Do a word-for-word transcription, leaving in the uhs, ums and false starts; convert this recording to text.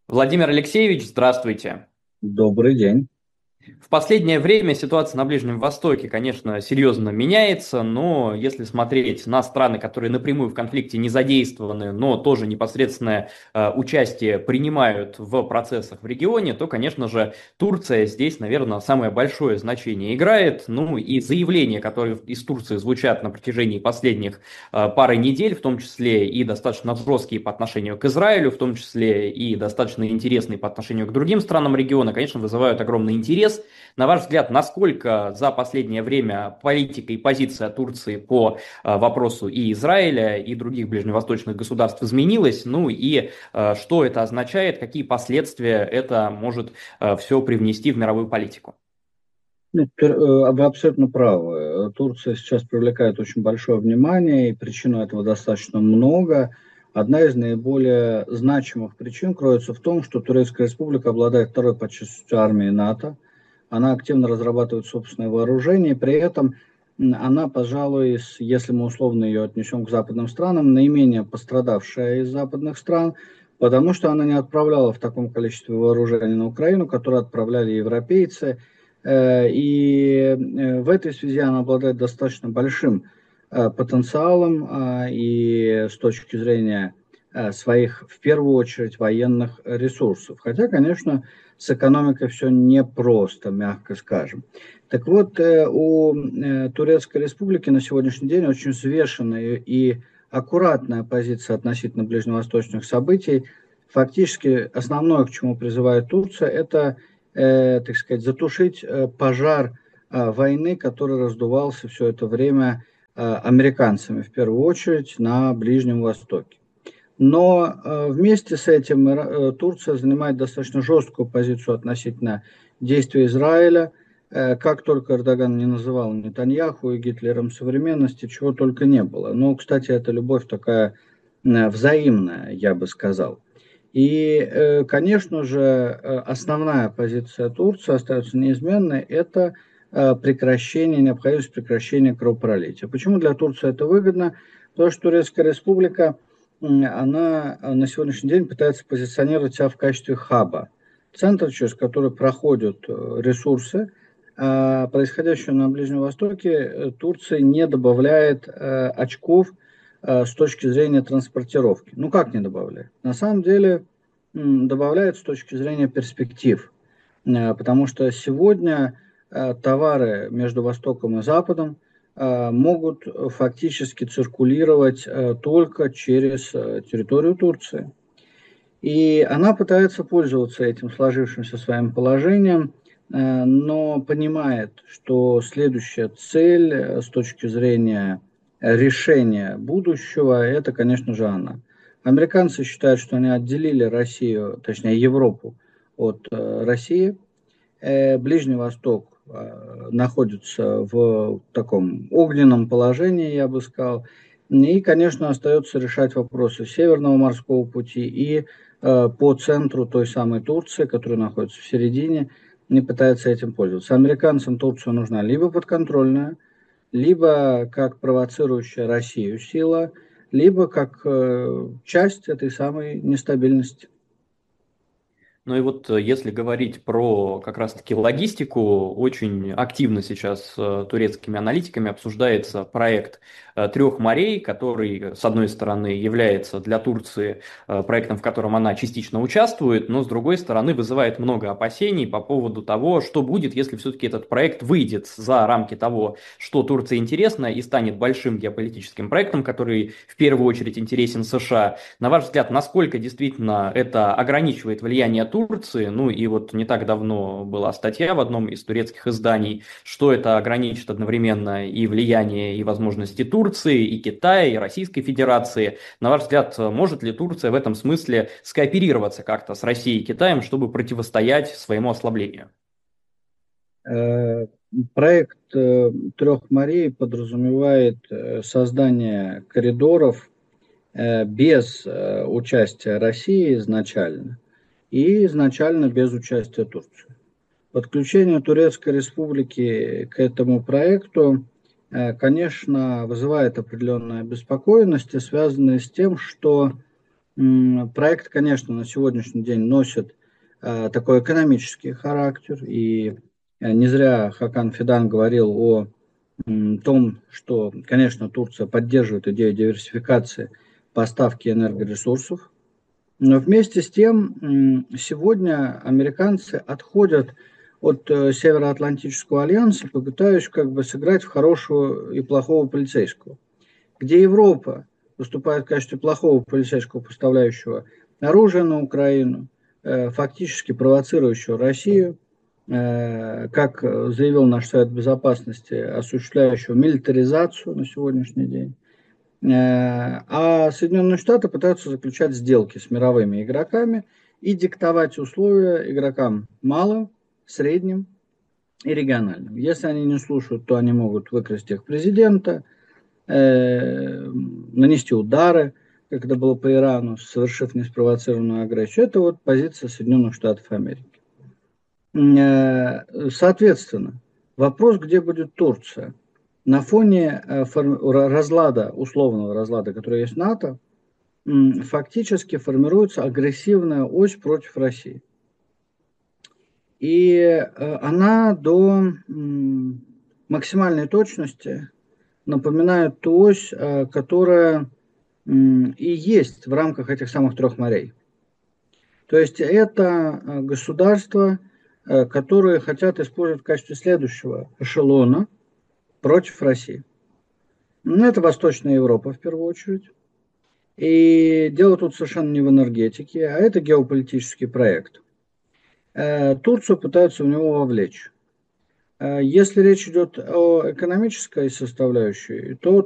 Владимир Алексеевич, здравствуйте. Добрый день. В последнее время ситуация на Ближнем Востоке, конечно, серьезно меняется, но если смотреть на страны, которые напрямую в конфликте не задействованы, но тоже непосредственное э, участие принимают в процессах в регионе, то, конечно же, Турция здесь, наверное, самое большое значение играет. Ну и заявления, которые из Турции звучат на протяжении последних э, пары недель, в том числе и достаточно жесткие по отношению к Израилю, в том числе и достаточно интересные по отношению к другим странам региона, конечно, вызывают огромный интерес. На ваш взгляд, насколько за последнее время политика и позиция Турции по э, вопросу и Израиля, и других ближневосточных государств изменилась? Ну и э, что это означает, какие последствия это может э, все привнести в мировую политику? Ну, Тур- э, Вы абсолютно правы. Турция сейчас привлекает очень большое внимание, и причин этого достаточно много. Одна из наиболее значимых причин кроется в том, что Турецкая республика обладает второй по численности армией НАТО. Она активно разрабатывает собственное вооружение, и при этом м, она, пожалуй, с- если мы условно ее отнесем к западным странам, наименее пострадавшая из западных стран, потому что она не отправляла в таком количестве вооружений на Украину, которое отправляли европейцы. Э, И э, в этой связи она обладает достаточно большим э, потенциалом а, и с точки зрения э, своих, в первую очередь, военных ресурсов. Хотя, конечно, с экономикой все непросто, мягко скажем. Так вот, э, у э, Турецкой Республики на сегодняшний день очень взвешенная и аккуратная позиция относительно ближневосточных событий. Фактически основное, к чему призывает Турция, это э, так сказать, затушить э, пожар э, войны, который раздувался все это время э, американцами, в первую очередь, на Ближнем Востоке. Но э, вместе с этим э, Турция занимает достаточно жесткую позицию относительно действий Израиля. Э, как только Эрдоган не называл Нетаньяху и Гитлером современности, чего только не было. Но, кстати, эта любовь такая э, взаимная, я бы сказал. И, э, конечно же, э, основная позиция Турции остается неизменной – это э, прекращение, необходимость прекращения кровопролития. Почему для Турции это выгодно? Потому что Турецкая республика, она э, на сегодняшний день пытается позиционировать себя в качестве хаба, центра, через который проходят э, ресурсы. А происходящее на Ближнем Востоке э, Турции не добавляет э, очков э, с точки зрения транспортировки. Ну как не добавляет? На самом деле добавляет с точки зрения перспектив. Э, Потому что сегодня э, товары между Востоком и Западом э, могут фактически циркулировать э, только через э, территорию Турции. И она пытается пользоваться этим сложившимся своим положением, э, но понимает, что следующая цель э, с точки зрения решения будущего – это, конечно же, она. Американцы считают, что они отделили Россию, точнее Европу от э, России. Э, Ближний Восток э, находится в таком огненном положении, я бы сказал. И, конечно, остается решать вопросы Северного морского пути и э, по центру той самой Турции, которая находится в середине, не пытается этим пользоваться. Американцам Турция нужна либо подконтрольная, либо как провоцирующая Россию сила, либо как э, часть этой самой нестабильности. Ну и вот э, если говорить про как раз-таки логистику, очень активно сейчас э, турецкими аналитиками обсуждается проект э, трех морей, который, с одной стороны, является для Турции э, проектом, в котором она частично участвует, но с другой стороны вызывает много опасений по поводу того, что будет, если все-таки этот проект выйдет за рамки того, что Турции интересно и станет большим геополитическим проектом, который в первую очередь интересен США. На ваш взгляд, насколько действительно это ограничивает влияние Турции? Ну и вот не так давно была статья в одном из турецких изданий, что это ограничит одновременно и влияние, и возможности Турции, и Китая, и Российской Федерации. На ваш взгляд, может ли Турция в этом смысле скооперироваться как-то с Россией и Китаем, чтобы противостоять своему ослаблению? Э, Проект э, трех морей подразумевает э, создание коридоров э, без э, участия России изначально и изначально без участия Турции. Подключение Турецкой Республики к этому проекту, э, конечно, вызывает определенную обеспокоенность, связанную с тем, что Проект, конечно, на сегодняшний день носит такой экономический характер, и не зря Хакан Фидан говорил о том, что, конечно, Турция поддерживает идею диверсификации поставки энергоресурсов, но вместе с тем сегодня американцы отходят от Североатлантического альянса, пытаясь как бы сыграть в хорошего и плохого полицейского, где Европа выступает в качестве плохого полицейского, поставляющего оружие на Украину, фактически провоцирующего Россию, как заявил наш Совет Безопасности, осуществляющего милитаризацию на сегодняшний день. А Соединенные Штаты пытаются заключать сделки с мировыми игроками и диктовать условия игрокам малым, средним и региональным. Если они не слушают, то они могут выкрасть их президента, нанести удары, как это было по Ирану, совершив неспровоцированную агрессию. Это вот позиция Соединенных Штатов Америки. Соответственно, вопрос, где будет Турция. На фоне разлада, условного разлада, который есть в НАТО, фактически формируется агрессивная ось против России. И она до максимальной точности напоминает ту ось, которая и есть в рамках этих самых трех морей. То есть это государства, которые хотят использовать в качестве следующего эшелона против России. Ну, это Восточная Европа в первую очередь. И дело тут совершенно не в энергетике, а это геополитический проект. Турцию пытаются в него вовлечь. Если речь идет о экономической составляющей, то